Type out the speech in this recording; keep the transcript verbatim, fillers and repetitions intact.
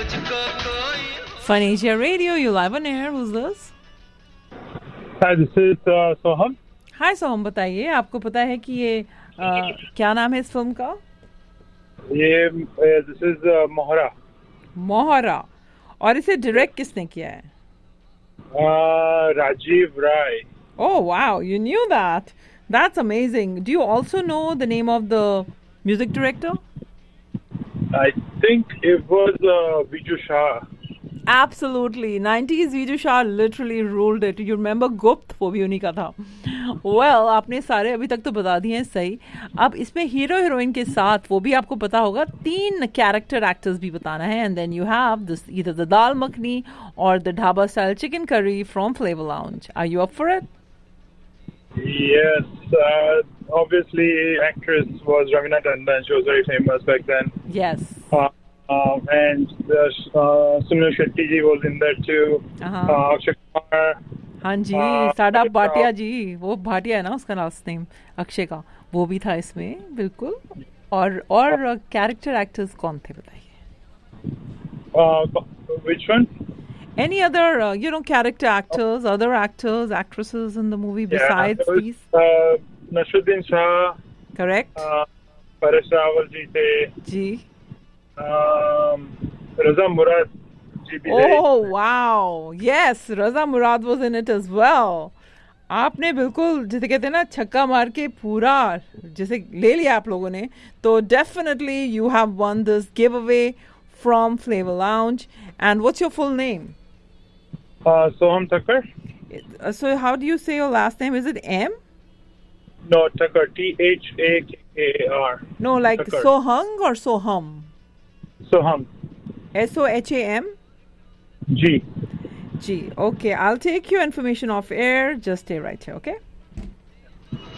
Phonesia Radio, you live on air. Who's this? Hi, this is uh, Soham. Hi Soham, बताइए आपको पता है कि ये uh, क्या नाम है इस फिल्म का? ये दिस इज मोहरा. मोहरा. और इसे डायरेक्ट किसने किया है? राजीव राय. Oh wow, you knew that. That's amazing. Do you also know the name of the music director? I think it was uh, Viju Shah. Absolutely. nineties Viju Shah literally ruled it. You remember Gupt? वो भी उन्हीं का था. Well, आपने सारे अभी तक तो बता दिए हैं सही. अब इसमें हीरो हीरोइन के साथ वो भी आपको पता होगा तीन कैरेक्टर एक्टर्स भी बताना है. And then you have this either the dal makhni or the dhaba style chicken curry from Flavor Lounge. Are you up for it? Yes. Uh, obviously, actress was Ravina Tandon. She was very famous back then. Yes. Uh, Uh, and uh, uh, Sunil Shetty ji was in there too. Uh-huh. uh, Akshay Kumar. हाँ जी, साडा भाटिया जी, वो भाटिया है ना उसका last name, Akshay का, वो भी था इसमें बिल्कुल. और और कैरेक्टर एक्टर्स कौन थे बताइए? uh, which one? Any other uh, you know character actors, other actors, actresses in the movie besides yeah, was, these? uh, Nasruddin Shah. Correct. uh, Paresh Rawal ji the. Ji. Um, Raza Murad ji bhi Oh wow, yes, Raza Murad was in it as well. आपने बिल्कुल जैसे कहते हैं ना छक्का मार के पूरा जैसे ले लिया आप लोगों ने, तो definitely you have won this giveaway from Flavor Lounge. And what's your full name? uh, Soham Thakkar. Uh, so how do you say your last name? Is it M? No, Thakkar. T H A K A R. No, like Thakkar. Sohang or Soham? Soham. S O H A M? G. G. Okay, I'll take your information off air. Just stay right here, okay?